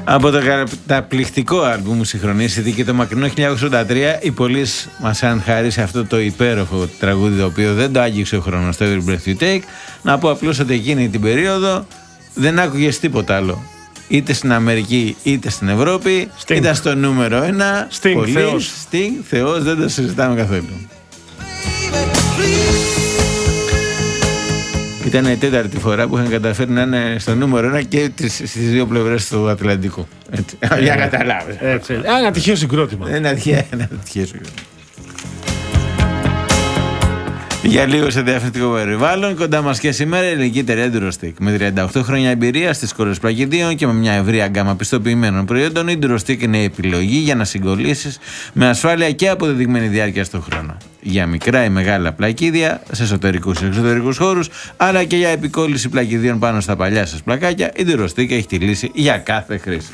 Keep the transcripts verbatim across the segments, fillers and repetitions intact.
Από το καταπληκτικό άλμπουμ Συγχρονίστη και το μακρινό χίλια εννιακόσια ογδόντα τρία, η Police μας είχαν χαρίσει αυτό το υπέροχο τραγούδι, το οποίο δεν το άγγιξε ο χρόνος, το Every Breath You Take. Να πω απλώς ότι εκείνη την περίοδο δεν άκουγες τίποτα άλλο. Είτε στην Αμερική είτε στην Ευρώπη. Sting. Ήταν στο νούμερο ένα. Sting, Police, Θεός. Sting, Θεός, δεν το συζητάμε καθόλου. Ήταν η τέταρτη φορά που είχαν καταφέρει να είναι στο νούμερο ένα και στις δύο πλευρές του Ατλαντικού. Έτσι. Ε, για να καταλάβεις. Ένα τυχαίο συγκρότημα. Ένα τυχαίο συγκρότημα. Για λίγο σε διαφορετικό περιβάλλον, κοντά μας και σήμερα η ελληνική εταιρεία Durostic. Με τριάντα οκτώ χρόνια εμπειρία στις κόρες πλακιδίων και με μια ευρεία γκάμα πιστοποιημένων προϊόντων, η Durostic είναι η επιλογή για να συγκολλήσεις με ασφάλεια και αποδεδειγμένη διάρκεια στον χρόνο. Για μικρά ή μεγάλα πλακίδια, σε εσωτερικούς και εξωτερικούς χώρους, αλλά και για επικόλληση πλακιδίων πάνω στα παλιά σας πλακάκια, η Durostic έχει τη λύση για κάθε χρήση.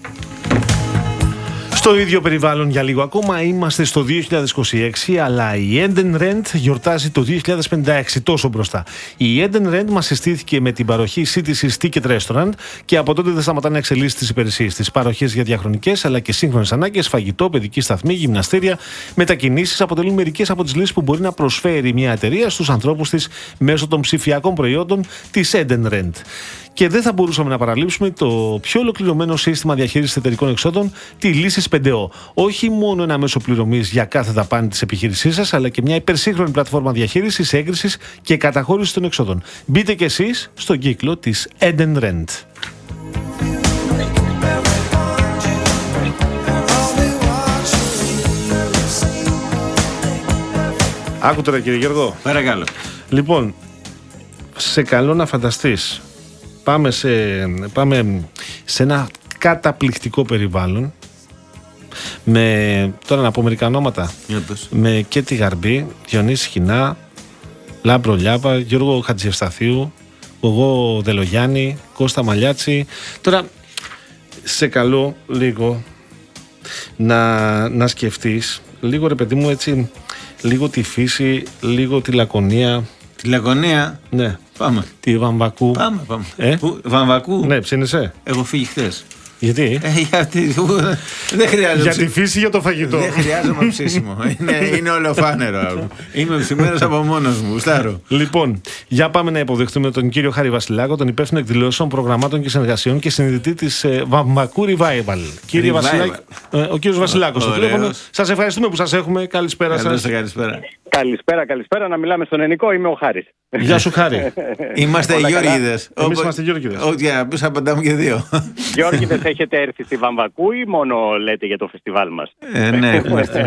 Στο ίδιο περιβάλλον για λίγο ακόμα είμαστε στο δύο χιλιάδες είκοσι έξι, αλλά η Eden Rent γιορτάζει το δύο χιλιάδες πενήντα έξι, τόσο μπροστά. Η Eden Rent μας συστήθηκε με την παροχή City's Ticket Restaurant και από τότε δεν σταματά να εξελίσσει τις υπηρεσίες της. Παροχές για διαχρονικές αλλά και σύγχρονες ανάγκες, φαγητό, παιδική σταθμή, γυμναστήρια, μετακινήσεις αποτελούν μερικές από τις λύσεις που μπορεί να προσφέρει μια εταιρεία στους ανθρώπους της μέσω των ψηφιακών προϊόντων της Eden Rent. Και δεν θα μπορούσαμε να παραλείψουμε το πιο ολοκληρωμένο σύστημα διαχείρισης εταιρικών εξόδων, τη Λύσης πέντε ο. Όχι μόνο ένα μέσο πληρωμής για κάθε δαπάνη της επιχείρησής σας, αλλά και μια υπερσύγχρονη πλατφόρμα διαχείρισης, έγκρισης και καταχώρησης των εξόδων. Μπείτε κι εσείς στον κύκλο της Eden Rent. Άκου τώρα, κύριε Γιώργο. Παρακαλώ. Λοιπόν, σε καλώ να φανταστείς. Πάμε σε, πάμε σε ένα καταπληκτικό περιβάλλον με, τώρα να πω μερικά ονόματα, με Κέτη Γαρμπή, Διονύση Χινά, Λάμπρο Λιάβα, Γιώργο Χατζιευσταθίου, εγώ Δελογιάννη, Κώστα Μαλιάτσι. Τώρα σε καλώ λίγο να, να σκεφτείς λίγο, ρε παιδί μου, έτσι, λίγο τη φύση, λίγο τη λακωνία. Τη λακωνία? Ναι. Πάμε. Τη Βαμβακού. Πάμε, πάμε. Ε? Που, Βαμβακού. Ναι, ψήνεσαι. Έχω φύγει χθες. Γιατί? Ε, γιατί δεν χρειάζεται. Για τη φύση, για το φαγητό. Δεν χρειάζομαι ψήσιμο. είναι, είναι ολοφάνερο. Είμαι ψημένος από μόνος μου. Στάρω. Λοιπόν, για πάμε να υποδεχτούμε τον κύριο Χάρη Βασιλάκο, τον υπεύθυνο εκδηλώσεων, προγραμμάτων και συνεργασιών και συνειδητή της ε, Βαμβακού Revival. Κύριε Βασιλάκο, ε, ο κύριος Βασιλάκος στο τηλέφωνο. Σας ευχαριστούμε που σας έχουμε. Καλησπέρα σας. Καλησπέρα. Καλησπέρα, καλησπέρα. Να μιλάμε στον ελληνικό. Είμαι ο Χάρης. Γεια σου, Χάρη. Είμαστε Γιώργηδες. Εμείς είμαστε Γιώργηδες. Ό,τι να πεις, απαντάμε και δύο. Γιώργηδες, έχετε έρθει στη Βαμβακού ή μόνο λέτε για το φεστιβάλ μας? Ε, ναι.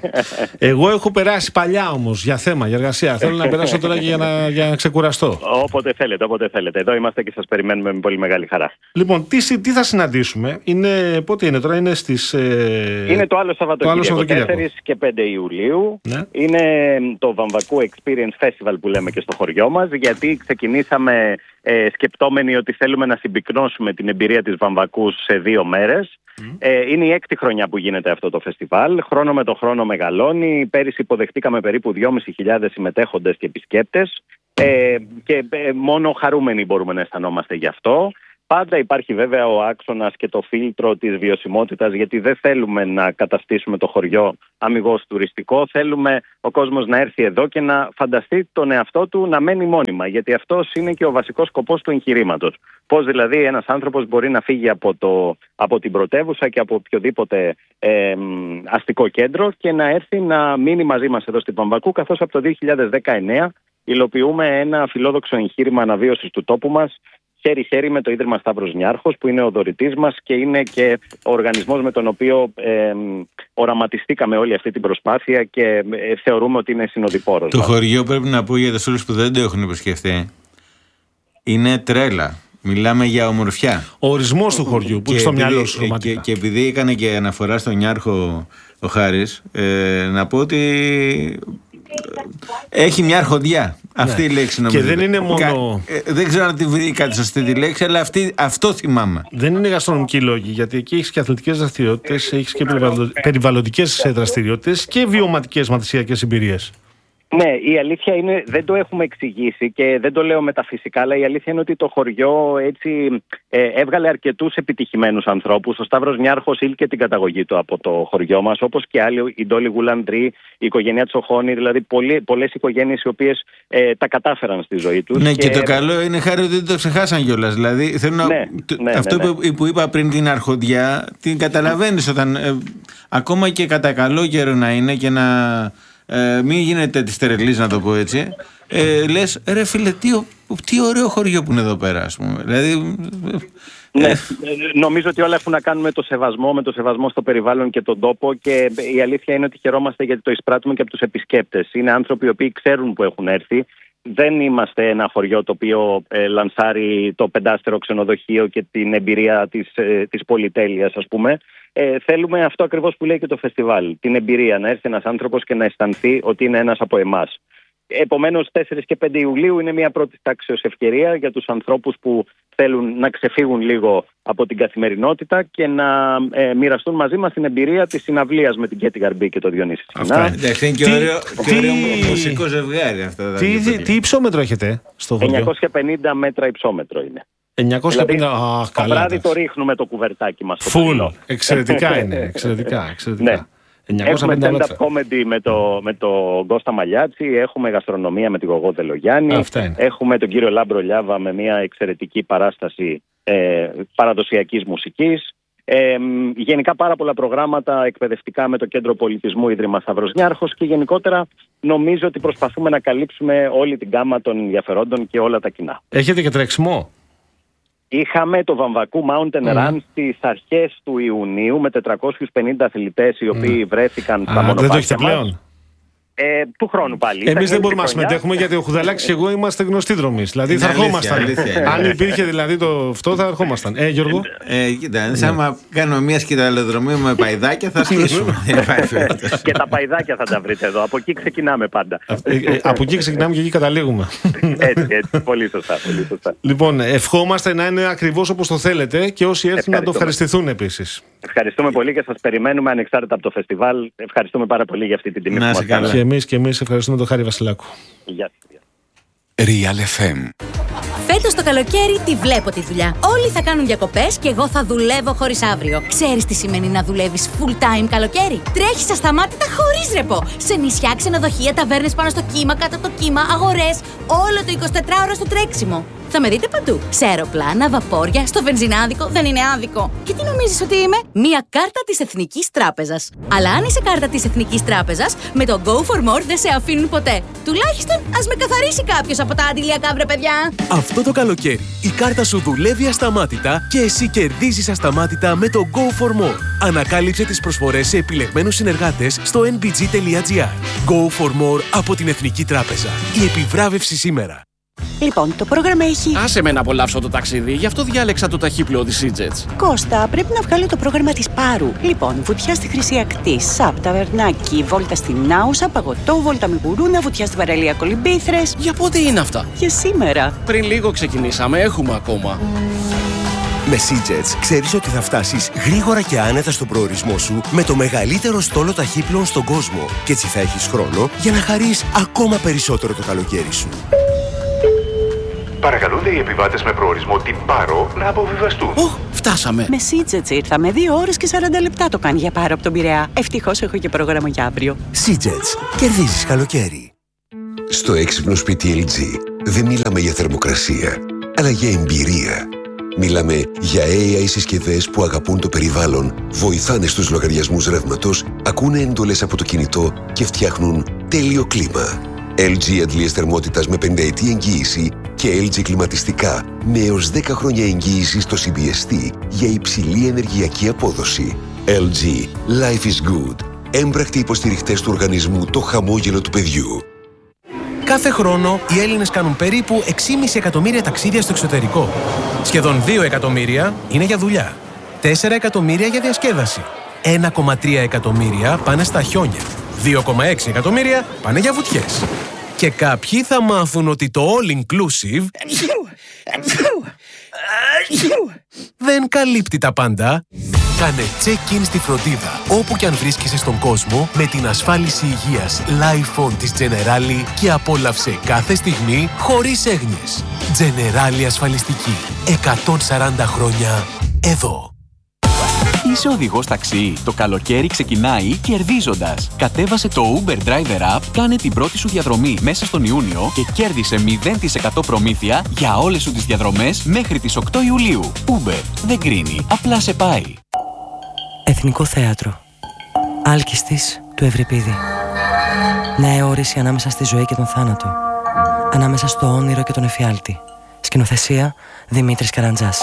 Εγώ έχω περάσει παλιά όμως για θέμα, για εργασία. Θέλω να περάσω τώρα και για να, για να ξεκουραστώ. Όποτε θέλετε, όποτε θέλετε. Εδώ είμαστε και σας περιμένουμε με πολύ μεγάλη χαρά. Λοιπόν, τι, τι θα συναντήσουμε? Είναι, πότε είναι τώρα? Είναι στις... Ε... Είναι το άλλο Σαββατοκύριακο, τέσσερις και πέντε Ιουλίου. Ναι. Είναι το Βαμβακού Experience Festival που λέμε και στο χωριό μας, γιατί ξεκινήσαμε ε, σκεπτόμενοι ότι θέλουμε να συμπυκνώσουμε την εμπειρία της Βαμβακού σε δύο μέρες. Mm. Ε, είναι η έκτη χρονιά που γίνεται αυτό το φεστιβάλ. Χρόνο με το χρόνο μεγαλώνει. Πέρυσι υποδεχτήκαμε περίπου δυόμισι χιλιάδες συμμετέχοντες και επισκέπτες. Ε, και ε, μόνο χαρούμενοι μπορούμε να αισθανόμαστε γι' αυτό. Πάντα υπάρχει βέβαια ο άξονας και το φίλτρο της βιωσιμότητας, γιατί δεν θέλουμε να καταστήσουμε το χωριό αμιγώς τουριστικό. Θέλουμε ο κόσμος να έρθει εδώ και να φανταστεί τον εαυτό του να μένει μόνιμα, γιατί αυτός είναι και ο βασικός σκοπός του εγχειρήματος. Πώς δηλαδή ένας άνθρωπος μπορεί να φύγει από, το, από την πρωτεύουσα και από οποιοδήποτε ε, αστικό κέντρο και να έρθει να μείνει μαζί μας εδώ στην Βαμβακού, καθώς από το δύο χιλιάδες δεκαεννέα υλοποιούμε ένα φιλόδοξο εγχείρημα αναβίωσης του τόπου μας, χέρι-χέρι με το Ίδρυμα Σταύρος Νιάρχος, που είναι ο δωρητής μας και είναι και ο οργανισμός με τον οποίο ε, οραματιστήκαμε όλη αυτή την προσπάθεια και ε, θεωρούμε ότι είναι συνοδοιπόρος. Το χωριό, πρέπει να πω για τους όλους που δεν το έχουν επισκεφτεί, είναι τρέλα. Μιλάμε για ομορφιά. Ο ορισμός του χωριού που είναι στο μυαλό σου ρομαντικά. Και, και επειδή έκανε και αναφορά στον Νιάρχο ο Χάρης, ε, να πω ότι έχει μια αρχοντιά. Αυτή, ναι, η λέξη νομίζω. Και δεν είναι μόνο. Κα... Δεν ξέρω αν τη βρει κάτι σωστή τη λέξη, αλλά αυτή... αυτό θυμάμαι. Δεν είναι γαστρονομικοί λόγοι, γιατί εκεί έχει και αθλητικές δραστηριότητες, έχει και περιβαλλοντικές δραστηριότητες και βιωματικές μαθησιακές εμπειρίες. Ναι, η αλήθεια είναι, δεν το έχουμε εξηγήσει και δεν το λέω μεταφυσικά, αλλά η αλήθεια είναι ότι το χωριό έτσι ε, έβγαλε αρκετούς επιτυχημένους ανθρώπους. Ο Σταύρος Νιάρχος ήλθε την καταγωγή του από το χωριό μας, όπως και άλλοι, η Ντόλη Γουλανδρή, η οικογένεια Τσοχώνη, δηλαδή πολλές οικογένειες οι οποίες ε, τα κατάφεραν στη ζωή τους. Ναι, και, και το καλό είναι χάρη ότι δεν το ξεχάσαν κιόλας. Δηλαδή, θέλω να... ναι, ναι, αυτό ναι, ναι. Που, που είπα πριν, την αρχοντιά, την καταλαβαίνεις όταν ε, ακόμα και κατά καλό καιρό να είναι και να... Ε, μην γίνεται τη τερελής, να το πω έτσι. Ε, λες, ρε φίλε, τι, τι ωραίο χωριό που είναι εδώ πέρα, ας πούμε. Δηλαδή, ναι, νομίζω ότι όλα έχουν να κάνουν με το σεβασμό, με το σεβασμό στο περιβάλλον και τον τόπο, και η αλήθεια είναι ότι χαιρόμαστε γιατί το εισπράττουμε και από τους επισκέπτες. Είναι άνθρωποι οι οποίοι ξέρουν που έχουν έρθει. Δεν είμαστε ένα χωριό το οποίο ε, λανσάρει το πεντάστερο ξενοδοχείο και την εμπειρία της, ε, της πολυτέλειας, ας πούμε. Ε, θέλουμε αυτό ακριβώς που λέει και το φεστιβάλ. Την εμπειρία, να έρθει ένας άνθρωπος και να αισθανθεί ότι είναι ένας από εμάς. Επομένως, τέσσερα και πέντε Ιουλίου είναι μια πρώτη τάξεως ευκαιρία για τους ανθρώπους που θέλουν να ξεφύγουν λίγο από την καθημερινότητα και να ε, μοιραστούν μαζί μας την εμπειρία της συναυλίας με την Κέτη Γαρμπή και το Διονύση Σκηνά. Εντάξει, είναι και ωραίο, και ωραίο μουσικό ζευγάρι αυτό. Τι, τι, τι υψόμετρο έχετε στο χωριό? εννιακόσια πενήντα μέτρα υψόμετρο είναι. εννιακόσια πενήντα, δηλαδή, αχ, καλά. Το βράδυ το ρίχνουμε το κουβερτάκι μας. Φουλ, εξαιρετικά είναι, εξαιρετικά, εξαιρετικά. Ναι. Έχουμε stand-up comedy με το, με το Κώστα Μαλιάτσι, έχουμε γαστρονομία με την Γογό Τελογιάννη, έχουμε τον κύριο Λάμπρο Λιάβα με μια εξαιρετική παράσταση ε, παραδοσιακής μουσικής. Ε, γενικά πάρα πολλά προγράμματα εκπαιδευτικά με το Κέντρο Πολιτισμού Ίδρυμα Σταύρος Νιάρχος, και γενικότερα νομίζω ότι προσπαθούμε να καλύψουμε όλη την γκάμα των ενδιαφερόντων και όλα τα κοινά. Έχετε και τρέξιμο? Είχαμε το Βαμβακού Mountain Run mm. στις αρχές του Ιουνίου με τετρακόσιους πενήντα αθλητές οι οποίοι mm. βρέθηκαν στα μονοπάτια. Δεν το έχετε πλέον? Ε, του χρόνου πάλι. Εμείς δεν μπορούμε να συμμετέχουμε γιατί ο Χουδαλάκης και εγώ είμαστε γνωστοί δρομείς. Δηλαδή θα ερχόμασταν. Αν υπήρχε δηλαδή το αυτό, θα ερχόμασταν. Ε, Γιώργο. Ε, κοίτα, άμα κάνουμε μια σκηταλοδρομία με παϊδάκια θα σκίσουμε. Και τα παϊδάκια θα τα βρείτε εδώ. Από εκεί ξεκινάμε πάντα. Από εκεί ξεκινάμε και εκεί καταλήγουμε. Έτσι, έτσι. Πολύ σωστά. Λοιπόν, ευχόμαστε να είναι ακριβώς όπως το θέλετε και όσοι έρθουν να το ευχαριστηθούν επίσης. Ευχαριστούμε πολύ και σας περιμένουμε ανεξάρτητα από το φεστιβάλ. Ευχαριστούμε πάρα πολύ για αυτή την τιμή που μας κάνατε. Και εμείς και εμείς ευχαριστούμε τον Χάρη Βασιλάκου. Γεια σας. Real εφ εμ. Φέτος το καλοκαίρι τη βλέπω τη δουλειά. Όλοι θα κάνουν διακοπές και εγώ θα δουλεύω χωρίς αύριο. Ξέρεις τι σημαίνει να δουλεύεις full time καλοκαίρι? Τρέχεις ασταμάτητα χωρίς ρεπό. Σε νησιά, ξενοδοχεία, ταβέρνες πάνω στο κύμα, κάτω από το κύμα, αγορές. Όλο το εικοσιτετράωρο στο τρέξιμο. Θα με δείτε παντού. Σε αεροπλάνα, βαπόρια, στο βενζινάδικο, δεν είναι άδικο. Και τι νομίζεις ότι είμαι? Μία κάρτα της Εθνικής Τράπεζας. Αλλά αν είσαι κάρτα της Εθνικής Τράπεζας, με το Go for More δεν σε αφήνουν ποτέ. Τουλάχιστον ας με καθαρίσει κάποιος από τα αντιλιακά, βρε παιδιά. Αυτό το καλοκαίρι η κάρτα σου δουλεύει ασταμάτητα και εσύ κερδίζεις ασταμάτητα με το Go for More. Ανακάλυψε τις προσφορές σε επιλεγμένους συνεργάτες στο εν μπι τζι τελεία τζι άρ. Go for More από την Εθνική Τράπεζα. Η επιβράβευση σήμερα. Λοιπόν, το πρόγραμμα έχει... Άσε με να απολαύσω το ταξίδι, γι' αυτό διάλεξα το ταχύπλοο της Seajets. Κώστα, πρέπει να βγάλω το πρόγραμμα της Πάρου. Λοιπόν, βουτιά στη Χρυσή Ακτή, σαπ, ταβερνάκι, βόλτα στην Άουσα, παγωτό, βόλτα με γουρούνα, βουτιά στην παραλία Κολυμπήθρες. Για πότε είναι αυτά? Για σήμερα. Πριν λίγο ξεκινήσαμε, έχουμε ακόμα. Με Seajets ξέρεις ότι θα φτάσεις γρήγορα και άνετα στον προορισμό σου με το μεγαλύτερο στόλο ταχύπλοων στον κόσμο. Και έτσι θα έχεις χρόνο για να χαρείς ακόμα περισσότερο το καλοκαίρι σου. Παρακαλούνται οι επιβάτες με προορισμό την Πάρο να αποβιβαστούν. Οχ, φτάσαμε. Με Seajets ήρθαμε. Δύο ώρες και σαράντα λεπτά το κάνει για Πάρο από τον Πειραιά. Ευτυχώς έχω και πρόγραμμα για αύριο. Seajets. Κερδίζεις καλοκαίρι. Στο έξυπνο σπίτι ελ τζι δεν μιλάμε για θερμοκρασία, αλλά για εμπειρία. Μιλάμε για έι άι συσκευές που αγαπούν το περιβάλλον, βοηθάνε στους λογαριασμούς ρεύματος, ακούνε εντολές από το κινητό και φτιάχνουν τέλειο κλίμα. ελ τζι αντλίες θερμότητας με πενταετή εγγύηση και ελ τζι κλιματιστικά με έως δέκα χρόνια εγγύηση στο σι μπι ες τι για υψηλή ενεργειακή απόδοση. ελ τζι. Life is good. Έμπρακτοι υποστηριχτές του οργανισμού Το Χαμόγελο του Παιδιού. Κάθε χρόνο οι Έλληνες κάνουν περίπου έξι κόμμα πέντε εκατομμύρια ταξίδια στο εξωτερικό. Σχεδόν δύο εκατομμύρια είναι για δουλειά. τέσσερα εκατομμύρια για διασκέδαση. ένα κόμμα τρία εκατομμύρια πάνε στα χιόνια. δύο κόμμα έξι εκατομμύρια πάνε για βουτιές. Και κάποιοι θα μάθουν ότι το all-inclusive δεν καλύπτει τα πάντα. Κάνε check-in στη φροντίδα, όπου και αν βρίσκεσαι στον κόσμο, με την ασφάλιση υγείας Lifon της Generali και απόλαυσε κάθε στιγμή χωρίς έγνοιες. Generali ασφαλιστική. εκατόν σαράντα χρόνια εδώ. Είσαι οδηγός ταξί. Το καλοκαίρι ξεκινάει κερδίζοντας. Κατέβασε το Uber Driver App, κάνε την πρώτη σου διαδρομή μέσα στον Ιούνιο και κέρδισε μηδέν τοις εκατό προμήθεια για όλες σου τις διαδρομές μέχρι τις οκτώ Ιουλίου. Uber δεν κρίνει, απλά σε πάει. Εθνικό Θέατρο. Άλκιστης του Ευρυπίδη. Νέα όρηση ανάμεσα στη ζωή και τον θάνατο. Ανάμεσα στο όνειρο και τον εφιάλτη. Σκηνοθεσία Δημήτρης Καραντζάς.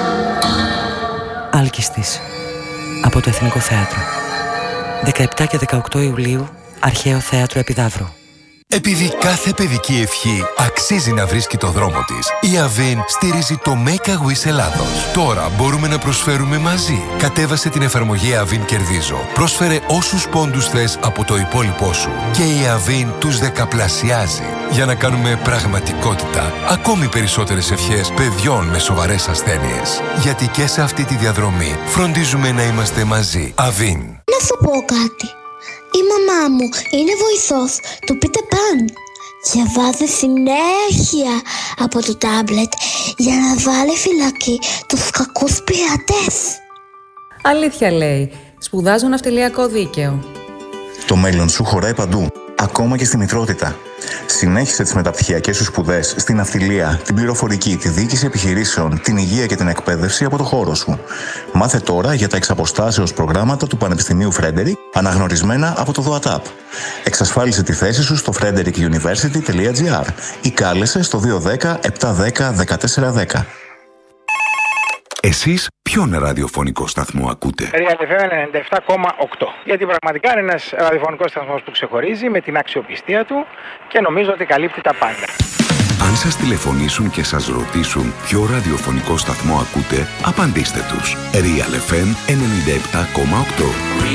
Άλκιστης. Από το Εθνικό Θέατρο. δεκαεπτά και δεκαοκτώ Ιουλίου, Αρχαίο Θέατρο Επιδαύρου. Επειδή κάθε παιδική ευχή αξίζει να βρίσκει το δρόμο της, η Avin στηρίζει το Make a Wish Ελλάδος. Τώρα μπορούμε να προσφέρουμε μαζί. Κατέβασε την εφαρμογή Avin Κερδίζω. Πρόσφερε όσους πόντους θες από το υπόλοιπό σου. Και η Avin τους δεκαπλασιάζει. Για να κάνουμε πραγματικότητα ακόμη περισσότερες ευχές παιδιών με σοβαρές ασθένειες. Γιατί και σε αυτή τη διαδρομή φροντίζουμε να είμαστε μαζί. Avin. Να σου πω κάτι. Η μαμά μου είναι βοηθός του Peter Pan και βάζει συνέχεια από το τάμπλετ για να βάλει φυλακή τους κακούς πειρατές. Αλήθεια λέει. Σπουδάζω ναυτιλιακό δίκαιο. Το μέλλον σου χωράει παντού, ακόμα και στη μητρότητα. Συνέχισε τις μεταπτυχιακές σου σπουδές στην ναυτιλία, την πληροφορική, τη διοίκηση επιχειρήσεων, την υγεία και την εκπαίδευση από το χώρο σου. Μάθε τώρα για τα εξαποστάσεως προγράμματα του Πανεπιστημίου Frederick, αναγνωρισμένα από το ΔΟΑΤΑΠ. Εξασφάλισε τη θέση σου στο frederick university τελεία gr ή κάλεσε στο δύο ένα μηδέν επτά ένα μηδέν δεκατέσσερα δέκα. Εσείς ποιον ραδιοφωνικό σταθμό ακούτε? Real εφ εμ ενενήντα επτά κόμμα οκτώ. Γιατί πραγματικά είναι ένας ραδιοφωνικός σταθμός που ξεχωρίζει με την αξιοπιστία του και νομίζω ότι καλύπτει τα πάντα. Αν σας τηλεφωνήσουν και σας ρωτήσουν ποιο ραδιοφωνικό σταθμό ακούτε, απαντήστε τους. Real εφ εμ ενενήντα επτά κόμμα οκτώ.